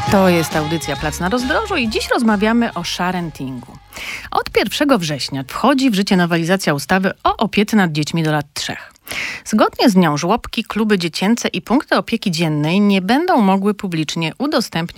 To jest audycja Plac na Rozdrożu i dziś rozmawiamy o sharentingu. Od 1 września wchodzi w życie nowelizacja ustawy o opiece nad dziećmi do lat 3. Zgodnie z nią żłobki, kluby dziecięce i punkty opieki dziennej nie będą mogły publicznie udostępniać